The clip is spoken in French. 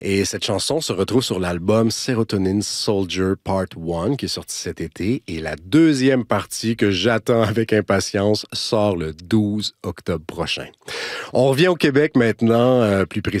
Et cette chanson se retrouve sur l'album Serotonin Soldier Part 1 qui est sorti cet été. Et la deuxième partie que j'attends avec impatience sort le 12 octobre prochain. On revient au Québec maintenant, plus précisément.